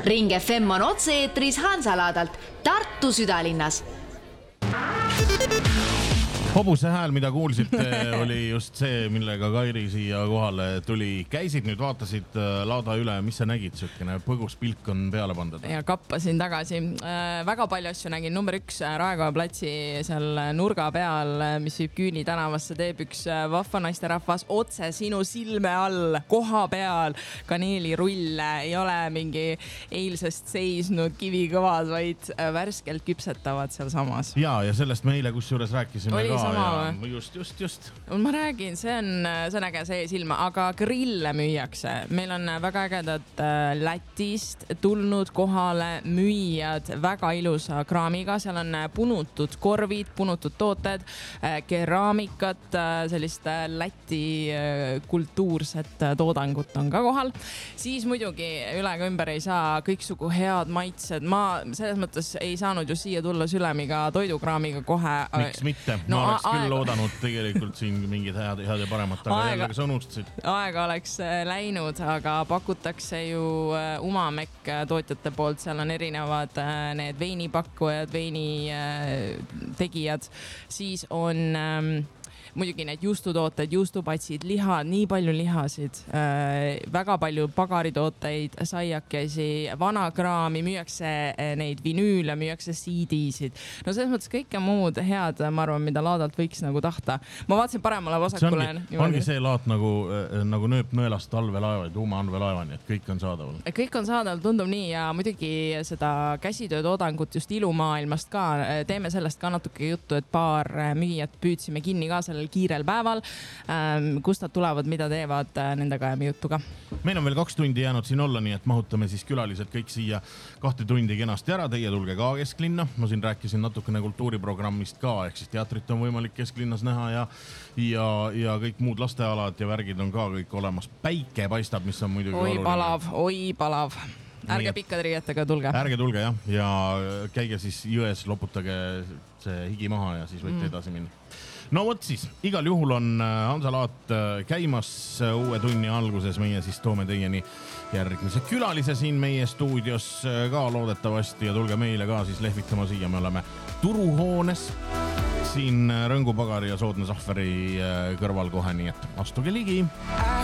Ring FM on otse-eetris Hansalaadalt Tartu südalinnas. Hobuse hääl, mida kuulsite, oli just see, millega Kairi siia kohale tuli. Käisid nüüd, vaatasid laada üle, mis sa nägid? Sükene põgus pilk on peale pandud. Ja kappasin tagasi. Väga palju asju nägin. Number 1 Raekoja platsi seal nurga peal, mis viib Küüni tänavasse, teeb üks vahva naisterahvas otse sinu silme all, koha peal. Kaneelirull ei ole mingi eilsest seisnud kivikõvad, vaid värskelt küpsetavad seal samas. Ja sellest me eile kusjuures rääkisime ka. Just. Ma räägin, see on äge see silma, aga grille müüakse. Meil on väga ägedad Lätist tulnud kohale müüjad väga ilusa kraamiga. Seal on punutud korvid, punutud tooted, keraamikat, sellist Läti kultuurset toodangut on ka kohal. Siis muidugi ülega ümber ei saa kõiksugu head maitsed. Ma selles mõttes ei saanud ju siia tulla Sülemiga toidukraamiga kohe. Miks mitte? Oleks küll loodanud tegelikult siin mingid head ja paremat, aga jällegi sa unustasid. Aega oleks läinud, aga pakutakse ju Umamek tootjate poolt. Seal on erinevad need veinipakkujad, veini tegijad. Siis on muidugi need juustutooted, juustupatsid, lihad, nii palju lihasid, väga palju pagaritooteid, saiakesi, vanakraami, müüakse neid vinüüle, müüakse CD-sid. No selles mõttes kõike muud head, ma arvan, mida laadalt võiks nagu tahta. Ma vaatasin paremale vasakule. Ongi see laat nagu nööp nõelast talvelaeva, tuuma allvelaevani, et kõik on saadaval. Kõik on saadaval, tundub nii ja muidugi seda käsitöötoodangut just ilumaailmast ka. Teeme sellest ka natuke juttu, et paar müüjat püüdsime kinni ka sellel kiirel päeval, kust nad tulevad, mida teevad, nendega jääme juttu ka. Meil on veel 2 tundi jäänud siin olla, nii et mahutame siis külalised kõik siia 2 tundi kenasti ära. Teie tulge ka kesklinna. Ma siin rääkisin natukene kultuuriprogrammist ka, ehk siis teatrit on võimalik kesklinnas näha ja kõik muud lastealad ja värgid on ka kõik olemas. Päike paistab, mis on muidugi oluline. Oi palav. Ärge pikkade riietega tulge. Ärge tulge, jah. Ja käige siis jões, loputage see higi maha ja siis võite edasi minna. No võt siis, igal juhul on Hansalaat käimas uue tunni alguses. Meie siis toome teieni järgmise külalise siin meie stuudios ka loodetavasti ja tulge meile ka siis lehvitama siia. Me oleme turuhoones siin Rõngupagari ja Soodne Sahveri kõrval kohe, nii et astuge ligi.